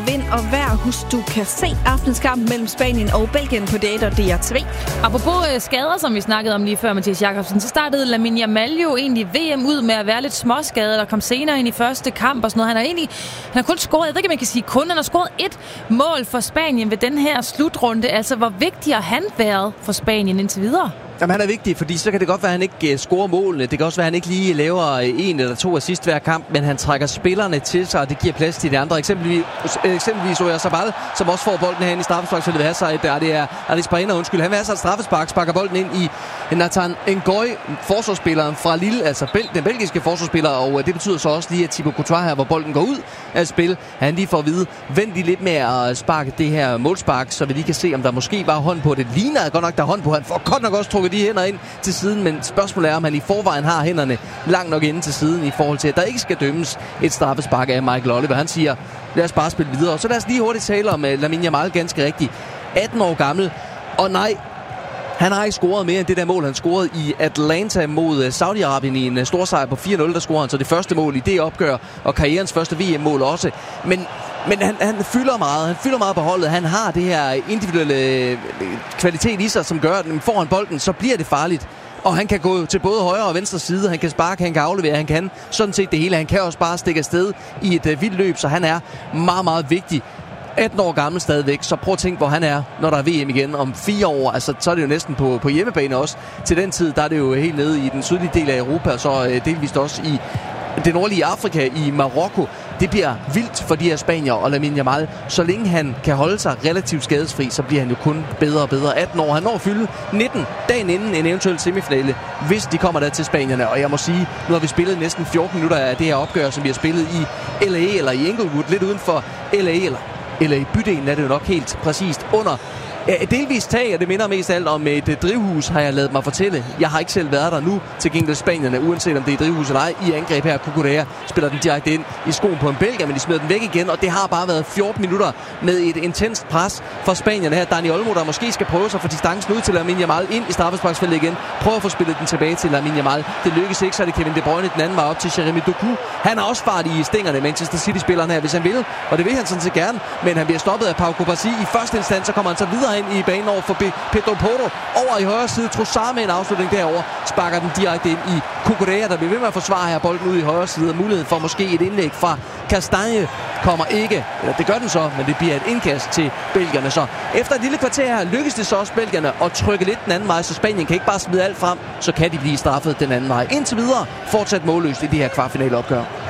Vind og vejr, husk du kan se aftens kamp mellem Spanien og Belgien på Data og DR3. Apropos skader, som vi snakkede om lige før, Mathias Jakobsen, så startede Lamine Yamal jo egentlig VM ud med at være lidt småskadet, og kom senere ind i første kamp og sådan noget. Han har kun scoret, jeg ved ikke, om man kan sige kun, han har scoret 1 mål for Spanien ved den her slutrunde. Altså, hvor vigtig har han været for Spanien indtil videre? Jamen, han er vigtig, fordi så kan det godt være, at han ikke scorer målene. Det kan også være, at han ikke lige laver 1 eller 2 assist hver kamp, men han trækker spillerne til sig, og det giver plads til de andre. Eksempelvis Oyarzabal, som også får bolden herinde i straffesparksfeltet ved Hazard. Det er Arispaina, undskyld. Han vil have sig et straffespark, sparker bolden ind i Nathan Ngoy, forsvarsspilleren fra Lille, altså den belgiske forsvarsspiller, og det betyder så også lige, at Thibaut Courtois her, hvor bolden går ud af spil, han lige får at vide, vent lige lidt med at sparke det her målspark, så vi lige kan se, om der måske var hånd på det. Ligner godt nok, der er hånd på. Han får godt nok også trukket de hænder ind til siden, men spørgsmålet er, om han i forvejen har hænderne langt nok inde til siden i forhold til, at der ikke skal dømmes et straffespark af Michael Oliver. Han siger, lad os bare spille videre. Og så lad os lige hurtigt tale om Lamine Yamal, ganske rigtigt. 18 år gammel, og nej, han har ikke scoret mere end det der mål, han scorede i Atlanta mod Saudi-Arabien i en stor sejr på 4-0. Der scorede han så det første mål i det opgør, og karrierens første VM-mål også. Men han fylder meget. Han fylder meget på holdet. Han har det her individuelle kvalitet i sig, som gør, at foran bolden, så bliver det farligt. Og han kan gå til både højre og venstre side. Han kan sparke, han kan aflevere, han kan sådan set det hele. Han kan også bare stikke afsted i et vildt løb, så han er meget, meget vigtig. 18 år gammel stadigvæk, så prøv at tænke, hvor han er, når der er VM igen om 4 år. Altså, så er det jo næsten på hjemmebane også. Til den tid, der er det jo helt nede i den sydlige del af Europa, og så delvist også i det nordlige Afrika, i Marokko. Det bliver vildt for de her spanier og Lamine Yamal. Så længe han kan holde sig relativt skadesfri, så bliver han jo kun bedre og bedre. 18 år, han når at fylde 19 dagen inden en eventuel semifinale, hvis de kommer der til spanierne. Og jeg må sige, nu har vi spillet næsten 14 minutter af det her opgør, som vi har spillet i LA eller i Inglewood, lidt uden for LA eller i bydelen er det jo nok helt præcist under delvis tag, og det minder mest af alt om et drivhus, har jeg ladet mig fortælle. Jeg har ikke selv været der nu, til gengæld Spanierne, uanset om det er drivhus eller ej, i angreb her. Cucurella spiller den direkte ind i skoen på en belgier, men de smider den væk igen, og det har bare været 14 minutter med et intenst pres for Spanierne her. Dani Olmo, der måske skal prøve sig for distancen ud til Lamine Yamal, ind i straffesparksfeltet igen. Prøver at få spillet den tilbage til Lamine Yamal. Det lykkes ikke, så er det Kevin De Bruyne den anden vej op til Jeremy Doku. Han har også fart i stængerne, Manchester City-spilleren her, hvis han vil, og det vil han sådan set gerne, men han bliver stoppet af Pau Cubarsí i første instans, så kommer han så videre ind i banen over for Pedro Porro, over i højre side. Trossard med en afslutning derover, sparker den direkte ind i Cucurella, der bliver ved med at forsvare her bolden ud i højre side, og muligheden for måske et indlæg fra Castagne kommer ikke, eller det gør den så, men det bliver et indkast til belgierne. Så efter et lille kvarter her lykkes det så også belgierne at trykke lidt den anden vej, så Spanien kan ikke bare smide alt frem, så kan de blive straffet den anden vej. Indtil videre fortsat målløst i det her kvartfinaleopgør.